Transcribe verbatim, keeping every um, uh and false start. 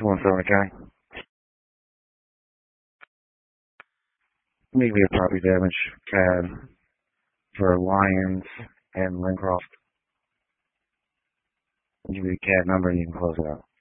one Southern County. Immediate property damage, C A D, for Lyons and Lincroft. I'll give you the C A D number and you can close it out.